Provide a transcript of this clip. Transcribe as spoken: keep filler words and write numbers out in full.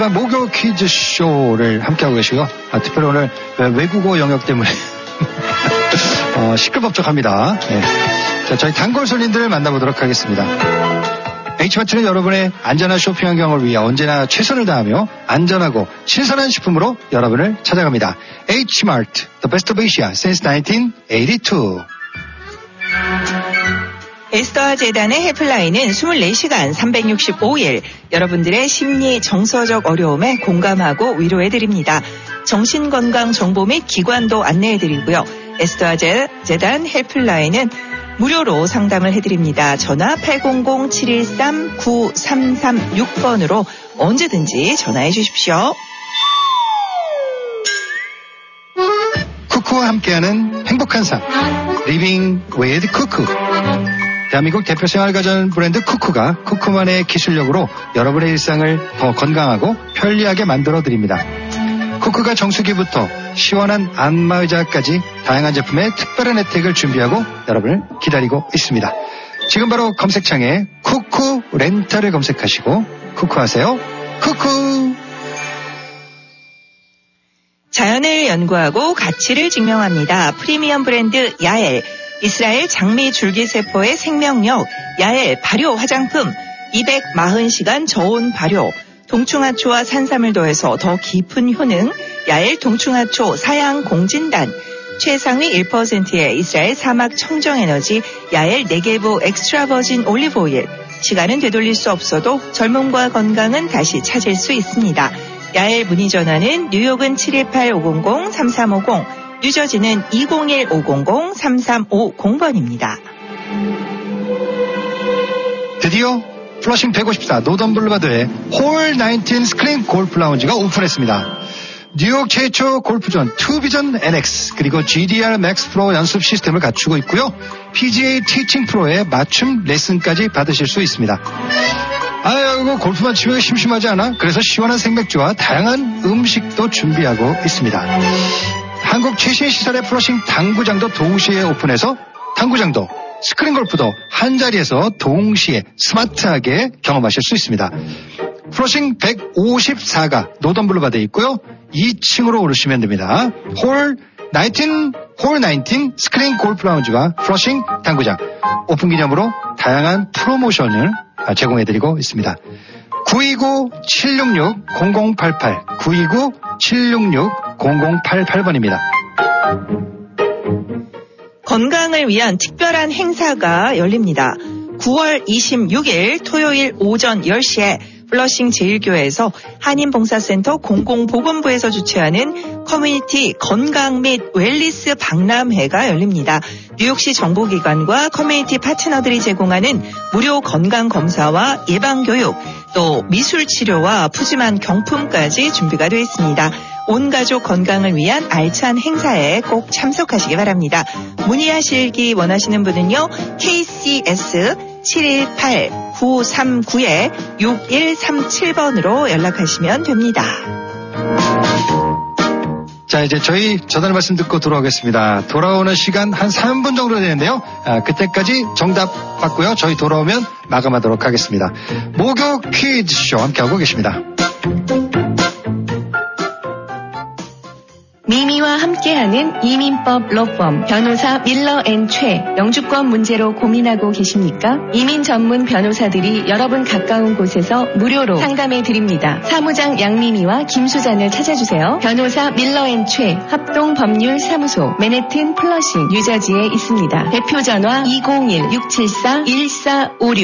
목요 퀴즈쇼를 함께하고 계시고요. 아, 특별히 오늘 외국어 영역 때문에 어, 시끌벅적합니다. 네. 자, 저희 단골 손님들을 만나보도록 하겠습니다. H마트는 여러분의 안전한 쇼핑 환경을 위해 언제나 최선을 다하며 안전하고 신선한 식품으로 여러분을 찾아갑니다. H마트, The Best of Asia since nineteen eighty-two. 에스더와 재단의 헬플라인은 이십사 시간 삼백육십오 일 여러분들의 심리 정서적 어려움에 공감하고 위로해드립니다. 정신건강 정보 및 기관도 안내해드리고요. 에스더와 재단 헬플라인은 무료로 상담을 해드립니다. 전화 팔공공 칠일삼 구삼삼육 번으로 언제든지 전화해 주십시오. 쿠쿠와 함께하는 행복한 삶, Living with 쿠쿠. 대한민국 대표 생활가전 브랜드 쿠쿠가 쿠쿠만의 기술력으로 여러분의 일상을 더 건강하고 편리하게 만들어드립니다. 쿠쿠가 정수기부터 시원한 안마의자까지 다양한 제품의 특별한 혜택을 준비하고 여러분을 기다리고 있습니다. 지금 바로 검색창에 쿠쿠 렌탈을 검색하시고 쿠쿠하세요. 쿠쿠. 자연을 연구하고 가치를 증명합니다. 프리미엄 브랜드 야엘, 이스라엘 장미 줄기세포의 생명력 야엘 발효 화장품, 이백사십 시간 저온 발효, 동충하초와 산삼을 더해서 더 깊은 효능, 야엘 동충하초 사양 공진단, 최상위 일 퍼센트의 이스라엘 사막 청정에너지 야엘 네게브 엑스트라 버진 올리브오일, 시간은 되돌릴 수 없어도 젊음과 건강은 다시 찾을 수 있습니다. 야엘 문의 전화는 뉴욕은 칠일팔 오공공 삼삼오공, 뉴저지는 이공일 오공공 삼삼오공 번입니다. 드디어 플러싱 백오십사 노던 블루바드의 홀 나인틴 스크린 골프 라운지가 오픈했습니다. 뉴욕 최초 골프존 투비전 엔엑스 그리고 지디알 맥스 프로 연습 시스템을 갖추고 있고요. 피지에이 티칭 프로의 맞춤 레슨까지 받으실 수 있습니다. 아이고 골프만 치면 심심하지 않아? 그래서 시원한 생맥주와 다양한 음식도 준비하고 있습니다. 한국 최신 시설의 플러싱 당구장도 동시에 오픈해서 당구장도 스크린 골프도 한자리에서 동시에 스마트하게 경험하실 수 있습니다. 플러싱 백오십사가 노던 블루바드에 있고요. 이 층으로 오르시면 됩니다. 홀 나인틴, 홀 나인틴 스크린 골프 라운지와 플러싱 당구장 오픈 기념으로 다양한 프로모션을 제공해드리고 있습니다. 구이구 칠육육 공공팔팔 구이구 칠육육 공공팔팔 번입니다. 건강을 위한 특별한 행사가 열립니다. 구월 이십육일 토요일 오전 열 시에 플러싱 제일교회에서 한인봉사센터 공공보건부에서 주최하는 커뮤니티 건강 및 웰리스 박람회가 열립니다. 뉴욕시 정보기관과 커뮤니티 파트너들이 제공하는 무료 건강검사와 예방교육, 또 미술치료와 푸짐한 경품까지 준비가 되어 있습니다. 온 가족 건강을 위한 알찬 행사에 꼭 참석하시기 바랍니다. 문의하시기 원하시는 분은요. 케이씨에스 칠일팔 구삼구 육일삼칠 번으로 연락하시면 됩니다. 자, 이제 저희 전화를 말씀 듣고 돌아오겠습니다. 돌아오는 시간 한 삼 분 정도 되는데요. 아, 그때까지 정답 받고요. 저희 돌아오면 마감하도록 하겠습니다. 목요 퀴즈쇼 함께하고 계십니다. 미미와 함께하는 이민법 로펌 변호사 밀러 앤 최. 영주권 문제로 고민하고 계십니까? 이민 전문 변호사들이 여러분 가까운 곳에서 무료로 상담해 드립니다. 사무장 양미미와 김수잔을 찾아주세요. 변호사 밀러 앤 최. 합동법률사무소 맨해튼 플러싱 뉴저지에 있습니다. 대표 전화 이공일 육칠사 일사오육